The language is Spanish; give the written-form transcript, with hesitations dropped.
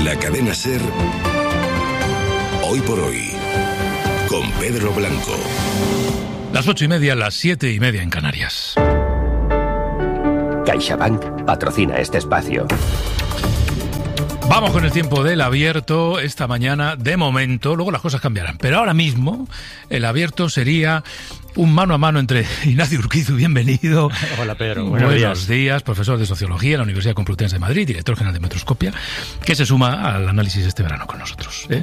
la cadena SER, Hoy por Hoy, con Pedro Blanco. Las 8:30, las 7:30 en Canarias. CaixaBank patrocina este espacio. Vamos con el tiempo del abierto esta mañana, de momento, luego las cosas cambiarán, pero ahora mismo el abierto sería un mano a mano entre Ignacio Urquizu, bienvenido. Hola Pedro, buenos días, profesor de Sociología en la Universidad Complutense de Madrid, director general de Metroscopia, que se suma al análisis este verano con nosotros.